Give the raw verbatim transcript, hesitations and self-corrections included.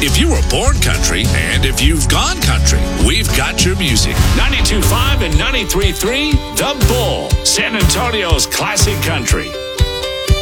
If you were born country and if you've gone country, we've got your music. ninety-two point five and ninety-three point three, The Bull, San Antonio's classic country.